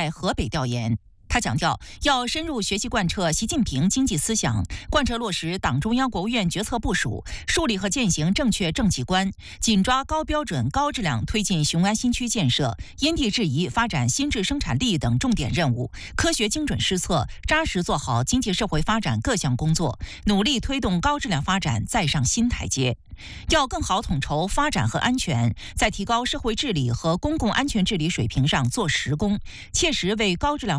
在河北调研。他强调，要深入学习贯彻习近平经济思想，贯彻落实党中央、国务院决策部署，树立和践行正确政绩观，紧抓高标准、高质量推进雄安新区建设，因地制宜发展新质生产力等重点任务，科学精准施策，扎实做好经济社会发展各项工作，努力推动高质量发展再上新台阶。要更好统筹发展和安全，在提高社会治理和公共安全治理水平上做实功，切实为高质量